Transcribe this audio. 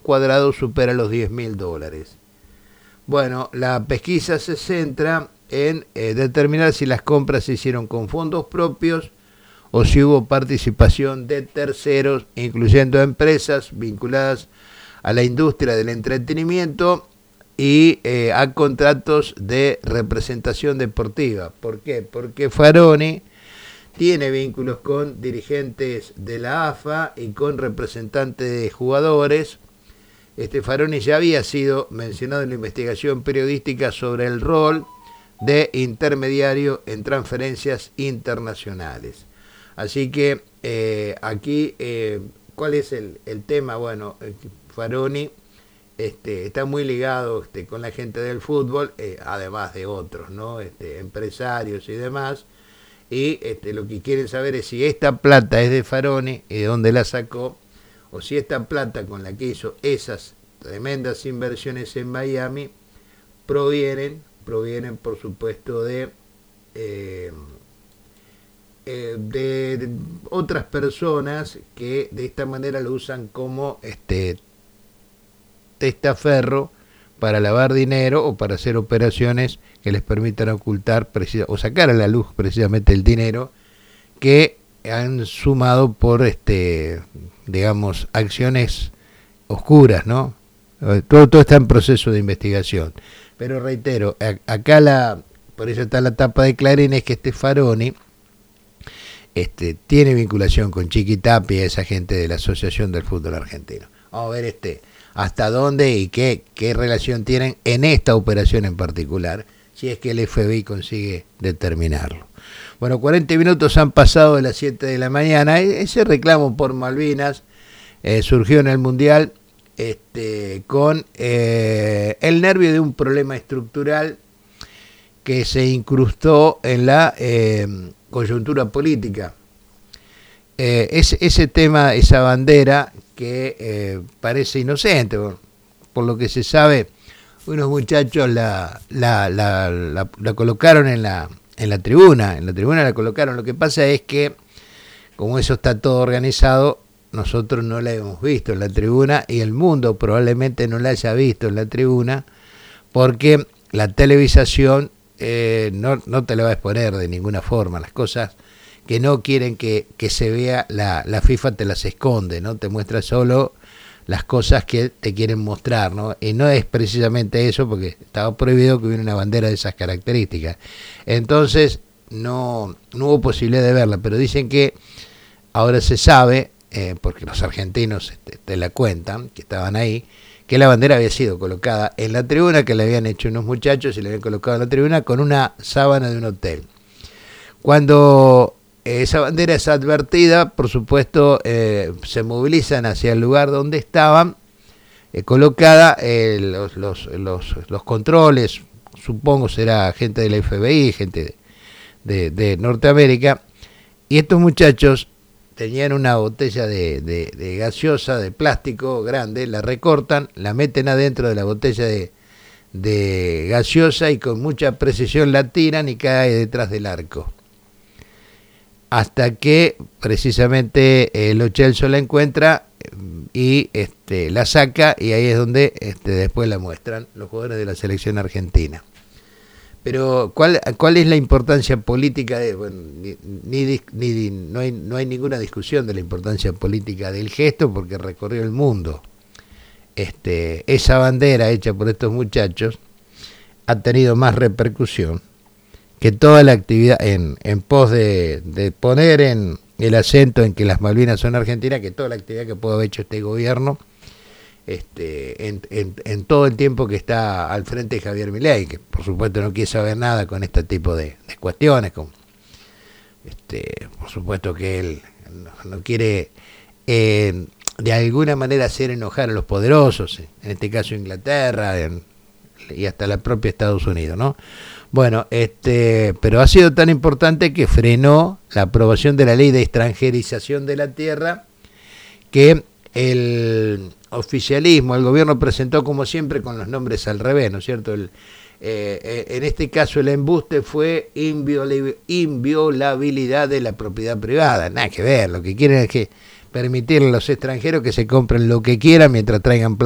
cuadrados supera los $10.000. Bueno, la pesquisa se centra en determinar si las compras se hicieron con fondos propios o si hubo participación de terceros, incluyendo empresas vinculadas a la industria del entretenimiento y a contratos de representación deportiva. ¿Por qué? Porque Faroni tiene vínculos con dirigentes de la AFA y con representantes de jugadores. Faroni ya había sido mencionado en la investigación periodística sobre el rol de intermediario en transferencias internacionales. Así que aquí, ¿cuál es el tema? Bueno, Faroni está muy ligado con la gente del fútbol, además de otros, ¿no? Empresarios y demás. Y lo que quieren saber es si esta plata es de Faroni y de dónde la sacó, o si esta plata con la que hizo esas tremendas inversiones en Miami provienen por supuesto de otras personas que de esta manera lo usan como testaferro para lavar dinero o para hacer operaciones que les permitan ocultar o sacar a la luz precisamente el dinero que han sumado por digamos acciones oscuras, ¿no? Todo está en proceso de investigación. Pero reitero, acá por eso está la tapa de Clarín, es que Faroni tiene vinculación con Chiqui Tapia y esa gente de la Asociación del Fútbol Argentino. Vamos a ver hasta dónde y qué relación tienen en esta operación en particular, si es que el FBI consigue determinarlo. Bueno, 40 minutos han pasado de las 7 de la mañana. Ese reclamo por Malvinas surgió en el Mundial con el nervio de un problema estructural que se incrustó en la coyuntura política. Ese tema, esa bandera que parece inocente, por lo que se sabe, unos muchachos la colocaron en la tribuna la colocaron. Lo que pasa es que, como eso está todo organizado, nosotros no la hemos visto en la tribuna y el mundo probablemente no la haya visto en la tribuna, porque la televisación no te la va a exponer de ninguna forma. Las cosas que no quieren que se vea, la FIFA te las esconde, ¿no? Te muestra solo las cosas que te quieren mostrar, ¿no? Y no es precisamente eso, porque estaba prohibido que hubiera una bandera de esas características. Entonces no hubo posibilidad de verla, pero dicen que ahora se sabe, porque los argentinos te la cuentan, que estaban ahí, que la bandera había sido colocada en la tribuna, que la habían hecho unos muchachos y la habían colocado en la tribuna con una sábana de un hotel. Cuando esa bandera es advertida, por supuesto, se movilizan hacia el lugar donde estaban colocada los controles, supongo será gente del FBI, gente de Norteamérica, y estos muchachos tenían una botella de gaseosa, de plástico grande, la recortan, la meten adentro de la botella de gaseosa y con mucha precisión la tiran y cae detrás del arco. Hasta que precisamente Lo Celso la encuentra y la saca, y ahí es donde después la muestran los jugadores de la selección argentina. Pero ¿cuál es la importancia política de? Bueno, no hay ninguna discusión de la importancia política del gesto, porque recorrió el mundo. Esa bandera hecha por estos muchachos ha tenido más repercusión que toda la actividad en pos de poner en el acento en que las Malvinas son argentinas, que toda la actividad que puede haber hecho este gobierno en todo el tiempo que está al frente de Javier Milei, que por supuesto no quiere saber nada con este tipo de cuestiones, por supuesto que él no quiere de alguna manera hacer enojar a los poderosos, en este caso Inglaterra y hasta la propia Estados Unidos, ¿no? Bueno, pero ha sido tan importante que frenó la aprobación de la ley de extranjerización de la tierra, que el oficialismo, el gobierno presentó como siempre con los nombres al revés, ¿no es cierto? En este caso el embuste fue inviolabilidad de la propiedad privada. Nada que ver, lo que quieren es que permitirle a los extranjeros que se compren lo que quieran mientras traigan plata